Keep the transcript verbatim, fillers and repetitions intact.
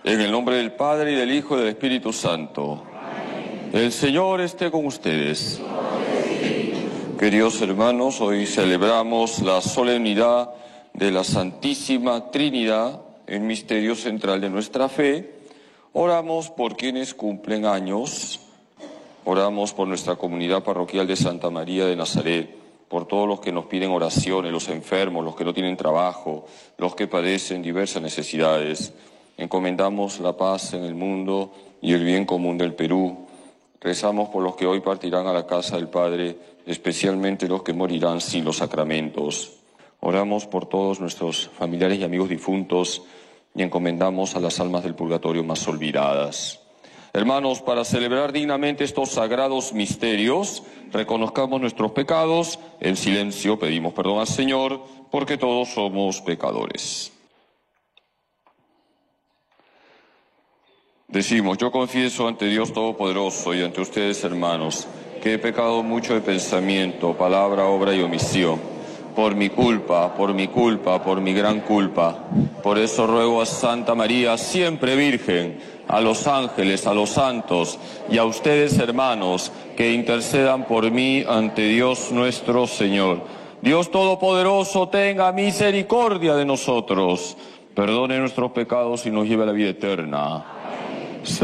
En el nombre del Padre, y del Hijo, y del Espíritu Santo. Amén. El Señor esté con ustedes. Queridos hermanos, hoy celebramos la solemnidad de la Santísima Trinidad, el misterio central de nuestra fe. Oramos por quienes cumplen años, oramos por nuestra comunidad parroquial de Santa María de Nazaret, por todos los que nos piden oraciones, los enfermos, los que no tienen trabajo, los que padecen diversas necesidades. Encomendamos la paz en el mundo y el bien común del Perú. Rezamos por los que hoy partirán a la casa del Padre, especialmente los que morirán sin los sacramentos. Oramos por todos nuestros familiares y amigos difuntos y encomendamos a las almas del purgatorio más olvidadas. Hermanos, para celebrar dignamente estos sagrados misterios, reconozcamos nuestros pecados, en silencio pedimos perdón al Señor, porque todos somos pecadores. Decimos, yo confieso ante Dios Todopoderoso y ante ustedes, hermanos, que he pecado mucho de pensamiento, palabra, obra y omisión, por mi culpa, por mi culpa, por mi gran culpa. Por eso ruego a Santa María, siempre Virgen, a los ángeles, a los santos y a ustedes, hermanos, que intercedan por mí ante Dios nuestro Señor. Dios Todopoderoso tenga misericordia de nosotros, perdone nuestros pecados y nos lleve a la vida eterna.